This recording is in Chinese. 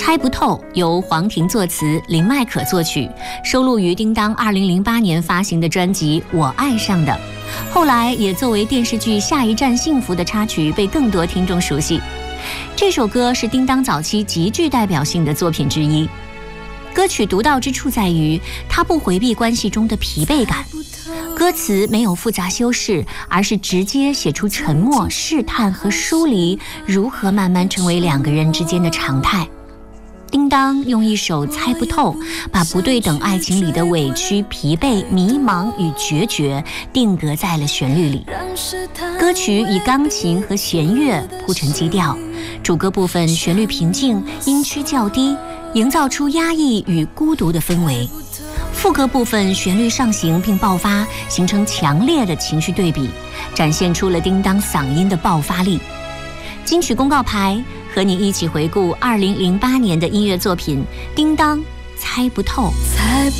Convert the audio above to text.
猜不透由黄婷作词，林迈可作曲，收录于叮当2008年发行的专辑《我爱上的》，后来也作为电视剧《下一站幸福》的插曲被更多听众熟悉。这首歌是叮当早期极具代表性的作品之一。歌曲独到之处在于，它不回避关系中的疲惫感，歌词没有复杂修饰，而是直接写出沉默、试探和疏离如何慢慢成为两个人之间的常态。叮当用一首《猜不透》把不对等爱情里的委屈、疲惫、迷茫与决绝定格在了旋律里。歌曲以钢琴和弦乐铺成基调，主歌部分旋律平静，音区较低，营造出压抑与孤独的氛围。副歌部分旋律上行并爆发，形成强烈的情绪对比，展现出了叮当嗓音的爆发力。金曲公告牌和你一起回顾2008年的音乐作品《叮当猜不透》。